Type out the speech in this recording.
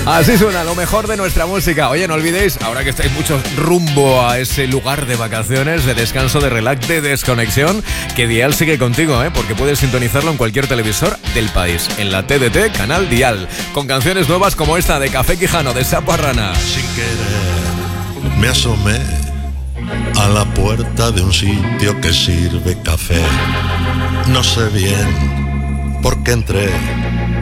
Así suena lo mejor de nuestra música. Oye, no olvidéis, ahora que estáis muchos rumbo a ese lugar de vacaciones, de descanso, de relax, de desconexión, que Dial sigue contigo, porque puedes sintonizarlo en cualquier televisor del país, en la TDT, canal Dial, con canciones nuevas como esta de Café Quijano, de Sapo Arrana. Sin querer me asomé a la puerta de un sitio que sirve café. No sé bien por qué entré,